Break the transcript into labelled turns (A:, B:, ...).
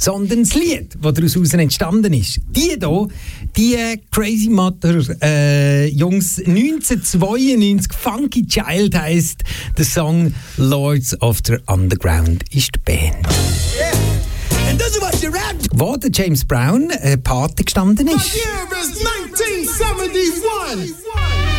A: sondern das Lied, das daraus entstanden ist. Die Crazy Matter Jungs 1992, Funky Child heisst der Song, Lords of the Underground ist die Band. Wo der James Brown Pate gestanden ist.